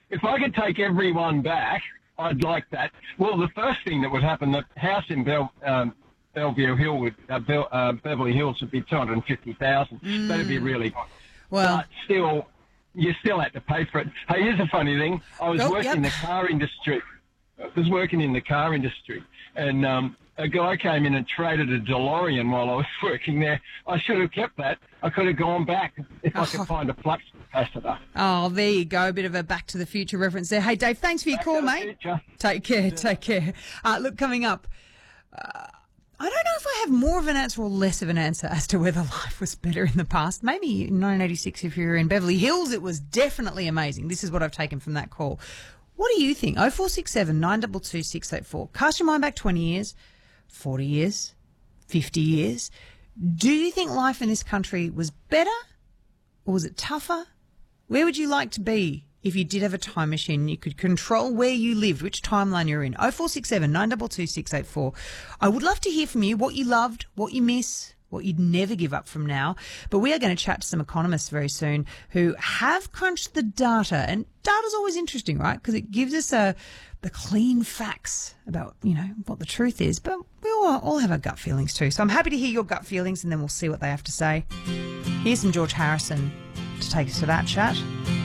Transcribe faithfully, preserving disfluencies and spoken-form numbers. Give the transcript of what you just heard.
if I could take everyone back, I'd like that. Well, the first thing that would happen, the house in Bel, um, Bellevue Hill, would, uh, Bel, uh, Beverly Hills would be two hundred fifty thousand dollars. Mm. That'd be really good. Well, but still, you still had to pay for it. Hey, here's a funny thing. I was oh, working yep. in the car industry. I was working in the car industry, and um, a guy came in and traded a DeLorean while I was working there. I should have kept that. I could have gone back if I could Oh. find a flux capacitor. Oh, there you go. A bit of a Back to the Future reference there. Hey, Dave, thanks for your Back call, to the mate. future. Take care. Take care. Uh, look, coming up, uh, I don't know if I have more of an answer or less of an answer as to whether life was better in the past. Maybe in nineteen eighty-six, if you were in Beverly Hills, it was definitely amazing. This is what I've taken from that call. What do you think? oh four six seven, nine two two, six eight four. Cast your mind back twenty years, forty years, fifty years. Do you think life in this country was better or was it tougher? Where would you like to be if you did have a time machine and you could control where you lived, which timeline you're in? oh four six seven, nine two two, six eight four. I would love to hear from you what you loved, what you miss, what you'd never give up from now. But we are going to chat to some economists very soon who have crunched the data. And data's always interesting, right? Because it gives us a, the clean facts about, you know, what the truth is. But we all, all have our gut feelings too. So I'm happy to hear your gut feelings and then we'll see what they have to say. Here's some George Harrison to take us to that chat.